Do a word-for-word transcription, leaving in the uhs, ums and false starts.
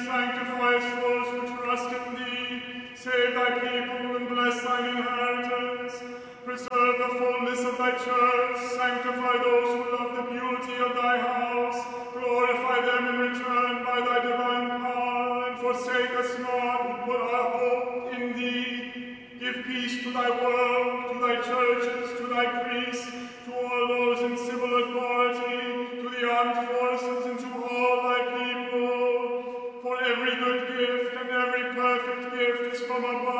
sanctifiest those who trust in thee. Save thy people and bless thine inheritance. Preserve the fullness of thy church. Sanctify those who love the beauty of thy house. Glorify them in return by thy divine power, and forsake us not who put our hope in thee. Give peace to thy world, to thy churches, to thy priests, to all those in civil authority, to the armed forces, and to all thy people. For every good gift and every perfect gift is from above,